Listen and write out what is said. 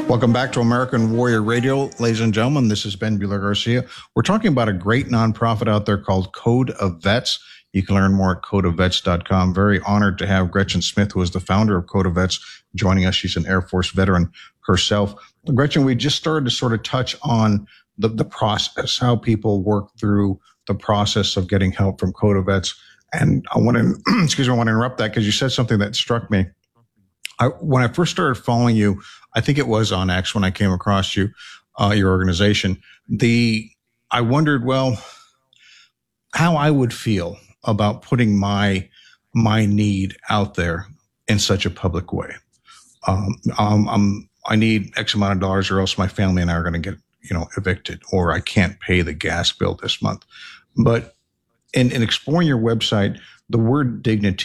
Welcome back to American Warrior Radio. Ladies and gentlemen, this is Ben Buehler-Garcia. We're talking about a great nonprofit out there called Code of Vets. You can learn more at codeofvets.com. Very honored to have Gretchen Smith, who is the founder of Code of Vets, joining us. She's an Air Force veteran herself. Gretchen, we just started to sort of touch on the process, how people work through the process of getting help from Code of Vets. And I want to, I want to interrupt that because you said something that struck me. When I first started following you, I think it was on X when I came across you, your organization. I wondered, well, how I would feel about putting my need out there in such a public way. I need X amount of dollars, or else my family and I are going to get, evicted, or I can't pay the gas bill this month. But in exploring your website, the word dignity